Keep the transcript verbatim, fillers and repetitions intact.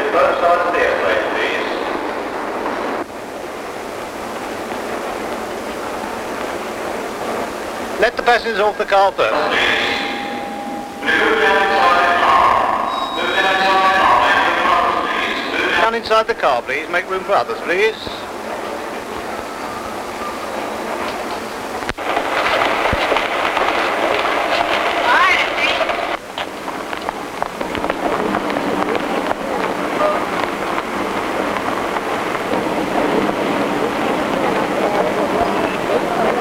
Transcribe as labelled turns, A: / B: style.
A: both sides of the airplane, please.
B: Let the passengers off the car first. Down inside the car, please. Make room for others, please.